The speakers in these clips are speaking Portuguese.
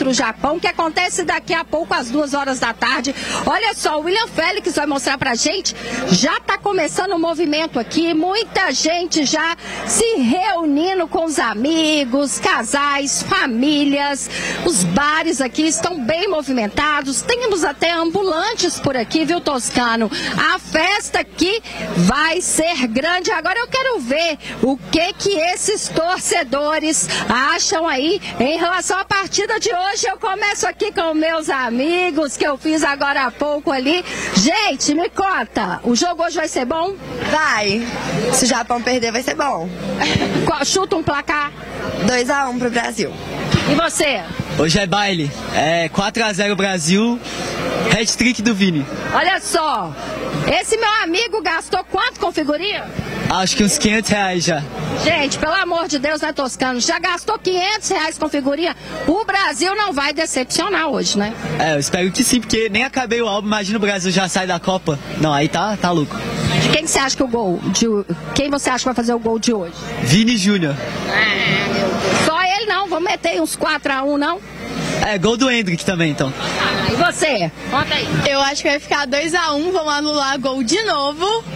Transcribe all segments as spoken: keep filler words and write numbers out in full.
contra o Japão, que acontece daqui a pouco às duas horas da tarde. Olha só, o William Félix vai mostrar pra gente, já tá começando o movimento aqui, muita gente já se reunindo com os amigos, casais, famílias, os bares aqui estão bem movimentados, temos até ambulantes por aqui, viu, Toscano? A festa aqui vai ser grande. Agora eu quero ver o que que esses torcedores acham aí em relação à partida de hoje. Eu começo aqui com meus amigos, que eu fiz agora há pouco ali. Gente, me conta, o jogo hoje vai ser bom? Vai. Se o Japão perder, vai ser bom. Chuta um placar? dois a um pro Brasil. E você? Hoje é baile. É quatro a zero Brasil. Hat-trick do Vini. Olha só, esse meu amigo gastou quanto com figurinha? Acho que uns quinhentos reais já. Gente, pelo amor de Deus, né, Toscano? Já gastou quinhentos reais com figurinha? O Brasil não vai decepcionar hoje, né? É, eu espero que sim, porque nem acabei o álbum. Imagina o Brasil já sai da Copa. Não, aí tá, tá louco. De quem você acha que o gol? De, quem você acha que vai fazer o gol de hoje? Vini Júnior. Ah, meu Deus. Só ele não? Vamos meter uns quatro a um, não? É, gol do Hendrick também, então. Ah, e você? Conta aí. Eu acho que vai ficar dois a um, vão anular gol de novo.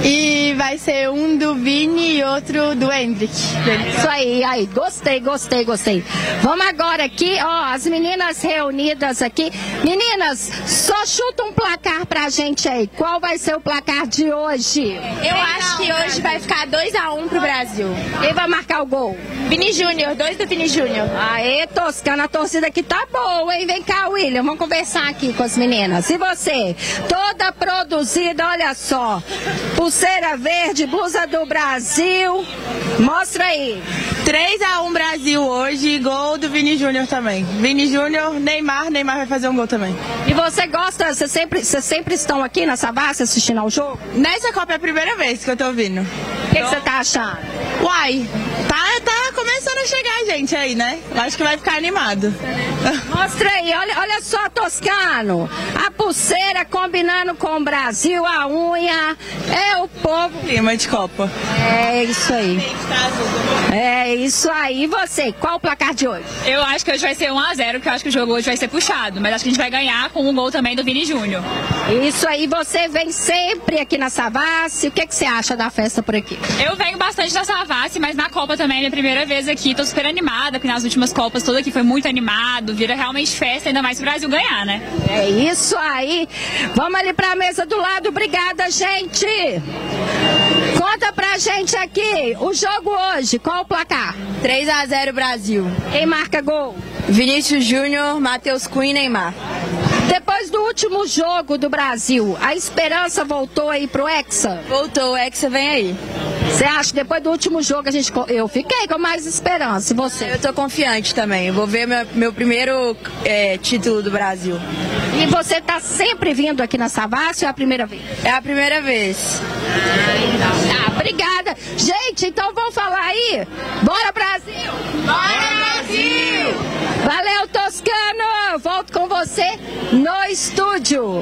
E vai ser um do Vini e outro do Hendrick. Isso aí, aí, gostei, gostei, gostei. Vamos agora aqui, ó, as meninas reunidas aqui. Meninas, só chuta um placar pra gente aí. Qual vai ser o placar de hoje? Eu acho que hoje vai ficar dois a um pro Brasil. Quem vai marcar o gol? Vini Júnior, dois do Vini Júnior. Aê, Toscana, a torcida aqui tá boa, hein? Vem cá, William, vamos conversar aqui com as meninas. E você? Toda produzida, olha só. Pulseira verde, blusa do Brasil. Mostra aí. três a um Brasil hoje, gol do Vini Júnior também. Vini Júnior, Neymar, Neymar vai fazer um gol também. E você gosta, você sempre, vocês sempre estão aqui na Savassi assistindo ao jogo? Nessa Copa é a primeira vez que eu tô vindo. O que, que você tá achando? Uai, tá, tá começando a chegar gente aí, né? Acho que vai ficar animado. Mostra aí, olha, olha só, Toscano. A pulseira combinando com o Brasil, a unha. É o povo. Clima de Copa. É isso aí. É isso aí. E você, qual o placar de hoje? Eu acho que hoje vai ser um a zero, porque eu acho que o jogo hoje vai ser puxado. Mas acho que a gente vai ganhar com um gol também do Vini Júnior. Isso aí, você vem sempre aqui na Savassi. O que, que você acha da festa por aqui? Eu venho bastante da Savassi, mas na Copa também é minha primeira vez aqui. Tô super animada, porque nas últimas Copas tudo aqui foi muito animado. Vira realmente festa, ainda mais pro Brasil ganhar, né? É isso aí. Vamos ali pra mesa do lado. Obrigada, gente. Conta pra gente aqui o jogo hoje. Qual o placar? três a zero Brasil. Quem marca gol? Vinícius Júnior, Matheus Cunha e Neymar. Depois do último jogo do Brasil, a esperança voltou aí pro Hexa? Voltou, o Hexa vem aí. Você acha que depois do último jogo a gente... Eu fiquei com mais esperança, e você? Eu tô confiante também, eu vou ver meu, meu primeiro é, título do Brasil. E você tá sempre vindo aqui na Savassi ou é a primeira vez? É a primeira vez. Ah, obrigada. Gente, então vamos falar aí. Bora, Brasil! Bora, Brasil! Valeu, Toscano! Volto com você no estúdio.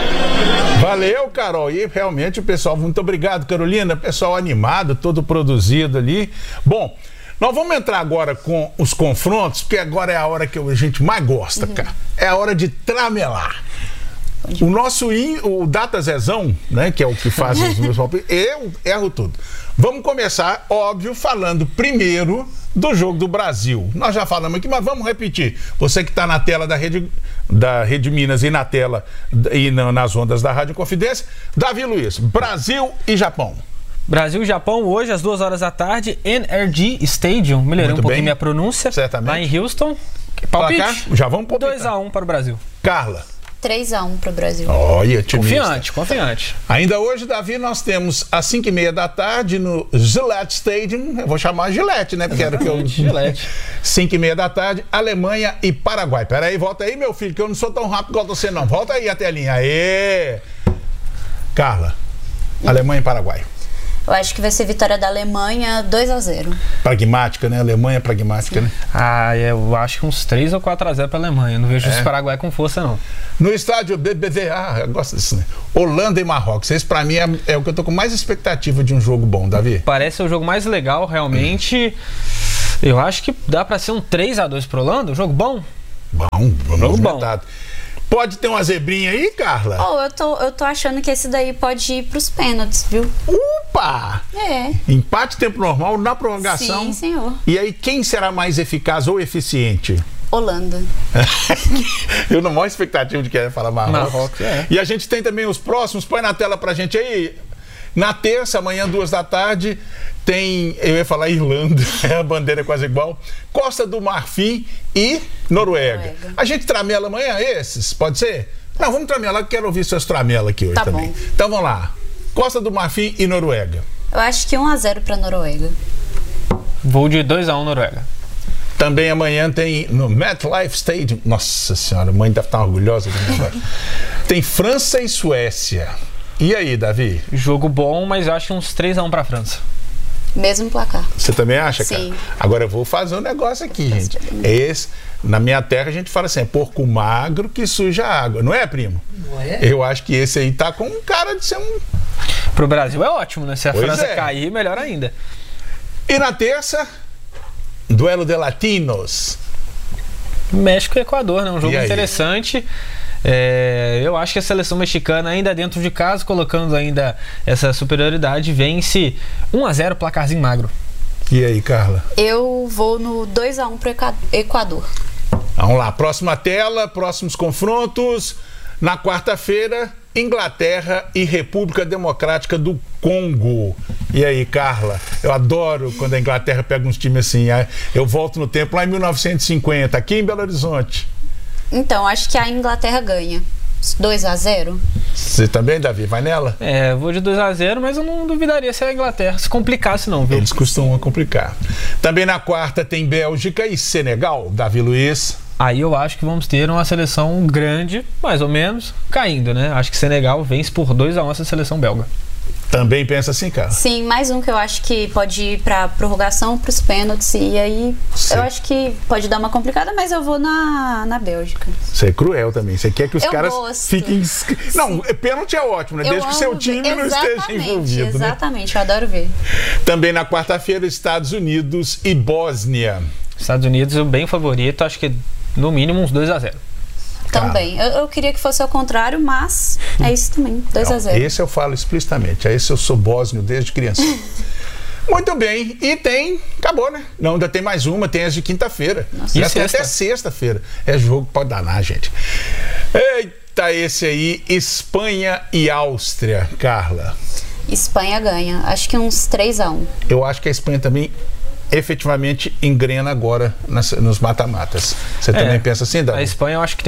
Valeu, Carol. E realmente o pessoal, muito obrigado, Carolina. Pessoal animado, todo produzido ali. Bom, nós vamos entrar agora com os confrontos, porque agora é a hora que a gente mais gosta, uhum. cara. É a hora de tramelar. O nosso in, o Data Zezão, né, que é o que faz os meus palpites, eu erro tudo. Vamos começar, óbvio, falando primeiro do jogo do Brasil. Nós já falamos aqui, mas vamos repetir. Você que está na tela da Rede, da Rede Minas e na tela e nas ondas da Rádio Confidência, Davi Luiz, Brasil e Japão. Brasil e Japão hoje às duas horas da tarde, N R G Stadium. Melhorei um pouquinho bem. minha pronúncia. Certamente. Lá em Houston. Palpite? Placar? Já vamos palpitar. dois a um para o Brasil. Carla. três a um para o Brasil. Olha, otimista. Confiante, confiante. Ainda hoje, Davi, nós temos às cinco e meia da tarde no Gillette Stadium. Eu vou chamar Gillette, né? Porque era que eu... Gillette. cinco e meia da tarde, Alemanha e Paraguai. Peraí, volta aí, meu filho, que eu não sou tão rápido igual você, não. Volta aí a telinha. Aê! Carla, Alemanha e Paraguai. Eu acho que vai ser vitória da Alemanha dois a zero. Pragmática, né? Alemanha pragmática, Sim. né? Ah, eu acho que uns três ou quatro a zero para a Alemanha. Não vejo é. esse Paraguai com força, não. No estádio B B V A, eu gosto disso, né? Holanda e Marrocos. Esse, pra mim, é, é o que eu tô com mais expectativa de um jogo bom, Davi. Parece ser o jogo mais legal, realmente. Hum. Eu acho que dá para ser um três a dois pro Holanda, um jogo bom. Bom, vamos movimentado. Pode ter uma zebrinha aí, Carla? Oh, eu tô, eu tô achando que esse daí pode ir pros pênaltis, viu? Opa! É. Empate tempo normal na prorrogação. Sim, senhor. E aí, quem será mais eficaz ou eficiente? Holanda. Eu não maior expectativa de que ia falar Marrocos. Marrocos, é. E a gente tem também os próximos. Põe na tela pra gente aí. Na terça, amanhã, duas da tarde, tem, eu ia falar Irlanda, a bandeira é quase igual, Costa do Marfim e Noruega. Noruega. A gente tramela amanhã esses, pode ser? Não, vamos tramelar, que quero ouvir suas tramelas aqui hoje tá também. Bom. Então vamos lá. Costa do Marfim e Noruega. Eu acho que um a zero pra Noruega. Vou de dois a um Noruega. Também amanhã tem no MetLife Stadium. Nossa senhora, a mãe deve estar orgulhosa do meu pai. Tem França e Suécia. E aí, Davi? Jogo bom, mas eu acho que uns três a um pra França. Mesmo placar. Você também acha, Sim. cara? Agora eu vou fazer um negócio aqui, gente. Esse, na minha terra a gente fala assim, é porco magro que suja a água. Não é, primo? Não é? Eu acho que esse aí tá com um cara de ser um... Pro Brasil é ótimo, né? Se a Pois França é. cair, melhor ainda. E na terça, duelo de latinos. México e Equador, né? Um jogo E aí? interessante. É, eu acho que a seleção mexicana, ainda dentro de casa, colocando ainda essa superioridade, vence um a zero, placarzinho magro. E aí, Carla? Eu vou no dois a um pro Equador. Vamos lá, próxima tela, próximos confrontos. Na quarta-feira, Inglaterra e República Democrática do Congo. E aí, Carla? Eu adoro quando a Inglaterra pega uns times assim. Eu volto no tempo lá em mil novecentos e cinquenta, aqui em Belo Horizonte. Então, acho que a Inglaterra ganha. dois a zero. Você também, Davi? Vai nela? É, vou de dois a zero, mas eu não duvidaria se a Inglaterra se complicasse não, viu? Eles costumam complicar. Também na quarta tem Bélgica e Senegal. Davi Luiz. Aí eu acho que vamos ter uma seleção grande, mais ou menos, caindo, né? Acho que Senegal vence por dois a um essa seleção belga. Também pensa assim, cara? Sim, mais um que eu acho que pode ir pra prorrogação, pros pênaltis. E aí, Sim. eu acho que pode dar uma complicada, mas eu vou na, na Bélgica. Você é cruel também. Você quer que os Eu caras gosto. fiquem... Não, pênalti é ótimo, né? Eu Desde que o seu amo time ver- não esteja Exatamente, envolvido, né? Exatamente, eu adoro ver. Também na quarta-feira, Estados Unidos e Bósnia. Estados Unidos, o bem favorito, acho que no mínimo uns dois a zero. Também. Eu, eu queria que fosse ao contrário, mas é isso também. dois a zero. Esse eu falo explicitamente. Esse eu sou bósnio desde criança. Muito bem. E tem... Acabou, né? Não, ainda tem mais uma. Tem as de quinta-feira. E Já tem sexta? até sexta-feira. É jogo que pode danar, gente. Eita, esse aí. Espanha e Áustria. Carla. Espanha ganha. Acho que uns três a um. Eu acho que a Espanha também efetivamente engrena agora nas, nos mata-matas. Você É, também pensa assim, Davi? A Espanha eu acho que tem